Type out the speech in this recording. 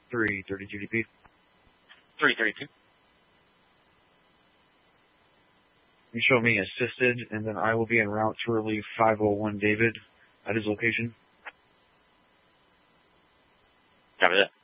332 DP. 332. You show me assisted, and then I will be en route to relieve 501 David at his location. Copy that.